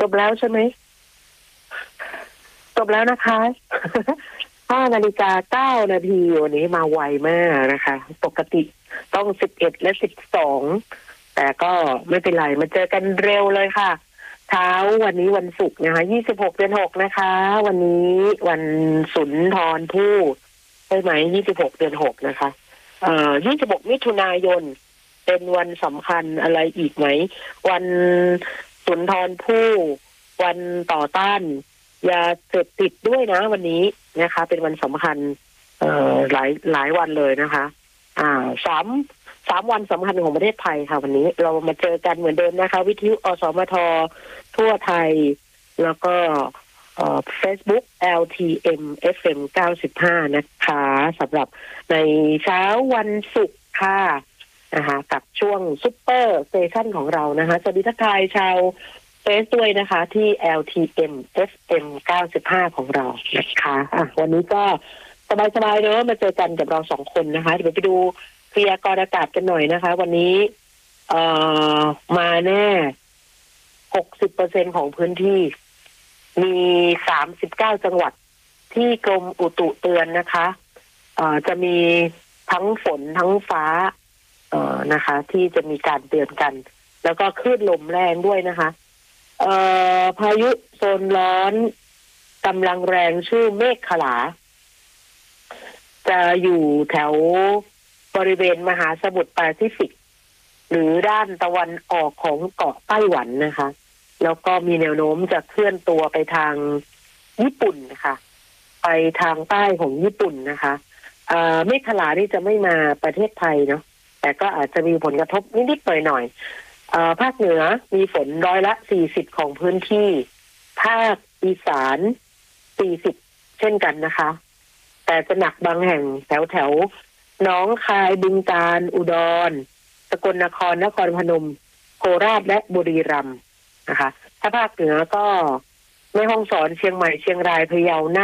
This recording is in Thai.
บแล้วใช่ไหมจบแล้วนะคะ5:09 นาทีวันนี้มาไวมากนะคะปกติต้อง11และ12แต่ก็ไม่เป็นไรมาเจอกันเร็วเลยค่ะเช้าวันนี้วันศุกร์นะคะ26 เดือน 6นะคะวันนี้วันสุนทรภู่ใช่ไหม26 เดือน 6นะคะ26 มิถุนายนเป็นวันสำคัญอะไรอีกไหมวันสุนทรภู่วันต่อต้านยาเสพติดด้วยนะวันนี้นะคะเป็นวันสำคัญหลายวันเลยนะคะสามวันสำคัญของประเทศไทยค่ะวันนี้เรามาเจอกันเหมือนเดิมนะคะวิทยุอสมททั่วไทยแล้วก็Facebook LTM FM 95นะคะสำหรับในเช้าวันศุกร์ค่ะนะคะกับช่วงซุปเปอร์สเตชันของเรานะคะสวัสดีทักทายชาวเฟซด้วยนะคะที่ LTM FM 95ของเรานะคะวันนี้ก็สบายๆเนอะมาเจอกันกับเราสองคนนะคะเดี๋ยวไปดูพยากรณ์อากาศกันหน่อยนะคะวันนี้มาแน่ 60% ของพื้นที่มี39 จังหวัดที่กรมอุตุเตือนนะคะจะมีทั้งฝนทั้งฟ้านะคะที่จะมีการเตือนกันแล้วก็คลื่นลมแรงด้วยนะคะพายุโซนร้อนกำลังแรงชื่อเมฆขลาจะอยู่แถวบริเวณมหาสมุทรแปซิฟิกหรือด้านตะวันออกของเกาะไต้หวันนะคะแล้วก็มีแนวโน้มจะเคลื่อนตัวไปทางญี่ปุ่นนะคะไปทางใต้ของญี่ปุ่นนะคะเมฆขลานี่จะไม่มาประเทศไทยเนาะแต่ก็อาจจะมีผลกระทบนิดๆหน่อยๆภาคเหนือมีฝน40%ของพื้นที่ภาคอีสาน40%เช่นกันนะคะแต่จะหนักบางแห่งแถวหนองคายบึงกาฬอุดรสกลนครนครพนมโคราชและบุรีรัมย์นะคะถ้าภาคเหนือก็แม่ฮ่องสอนเชียงใหม่เชียงรายพะเยา